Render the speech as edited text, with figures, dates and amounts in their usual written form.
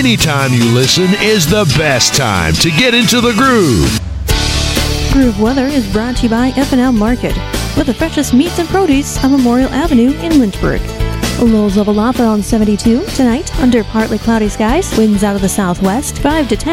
Anytime you listen is the best time to get into the groove. Groove Weather is brought to you by F&L Market, with the freshest meats and produce on Memorial Avenue in Lynchburg. Lows level off around 72 tonight under partly cloudy skies. Winds out of the southwest 5 to 10.